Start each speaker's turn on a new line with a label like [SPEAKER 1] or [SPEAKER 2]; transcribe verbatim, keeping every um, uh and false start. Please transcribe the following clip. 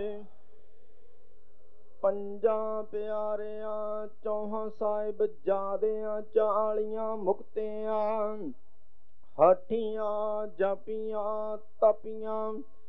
[SPEAKER 1] ਪੰਜਾਂ ਪਿਆਰਿਆਂ ਚੌਹਾਂ ਸਾਹਿਬ ਜਾਦਿਆਂ ਚਾਲੀਆਂ ਮੁਕਤਿਆਂ ਹਾਠੀਆਂ ਜਾਪੀਆਂ ਤਪੀਆਂ